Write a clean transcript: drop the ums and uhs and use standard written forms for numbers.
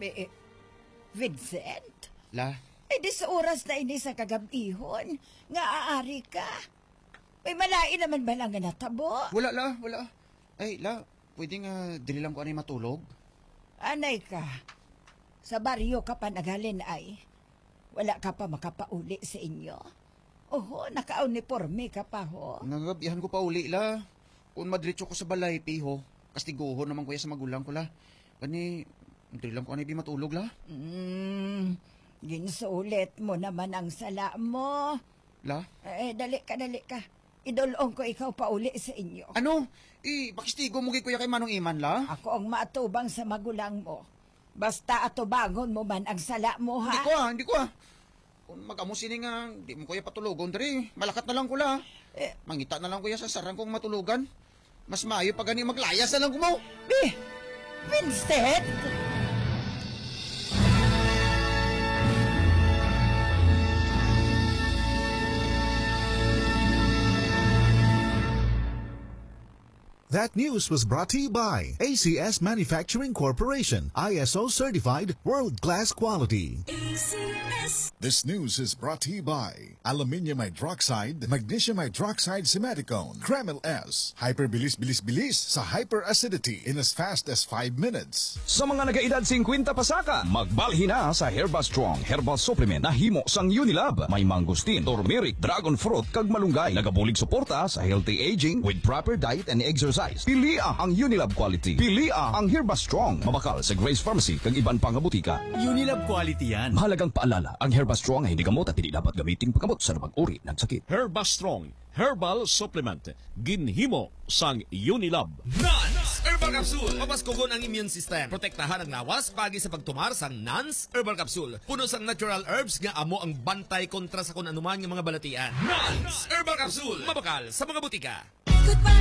Eh, Vincent? La, Di sa oras na ini sa kagabihon, nga aari ka. May malain naman ba lang nga natabo? wala. Ay, la, pwede nga dili lang ko anay matulog? Anay ka. Sa baryo ka pa nagalin ay. Wala ka pa makapauli sa inyo. Oho, naka-uniforme ka pa ho. Nagabihan ko pa uli, la. Kung madritso ko sa balay, piho. Kastiguho naman kuya sa magulang ko, la. Kani, dili lang ko anay di matulog, la. Ginsulit mo naman ang sala mo. La? Dali ka. Idulong ko ikaw pa uli sa inyo. Ano? Pakistigo mo kuya kay Manong Iman, la? Ako ang matubang sa magulang mo. Basta atubangon mo man ang sala mo, ha? Hindi ko. Kung mag-amo sini nga, di mo kuya patulogon, diri. Malakat na lang ko, la. Mangita na lang kuya sa sarang kong matulugan. Mas maayo pa gani maglayas na lang ko mo. Vincent! That news was brought to you by ACS Manufacturing Corporation, ISO certified world-class quality. ACS. This news is brought to you by Aluminium Hydroxide, Magnesium Hydroxide Simaticone, Kremel S, Hyperbilis-bilis-bilis sa hyperacidity in as fast as 5 minutes. Sa mga nagaedad 50 pasaka, magbalhin na sa Herba Strong Herbal Supplement na himo sang Unilab. May mangustin, turmeric, dragon fruit, kag malunggay. Nagabulig suporta sa healthy aging with proper diet and exercise. Pilia ang Unilab quality. Pilia ang Herba Strong. Mabakal sa Grace Pharmacy kag iban pang butika. Unilab quality yan. Mahalagang paalala, ang Herba Strong ay hindi gamot at hindi dapat gamitin paggamot sa namang uri ng sakit. Herba Strong Herbal Supplement. Ginhimo sang Unilab. NANS Herbal Capsule. Mapaskugon ang immune system. Protektahan ang lawas pagi sa pagtumar sang NANS Herbal Capsule. Puno sang natural herbs nga amo ang bantay kontra sa kung anuman nga mga balatian. NANS Herbal Capsule. Mabakal sa mga butika. Goodbye.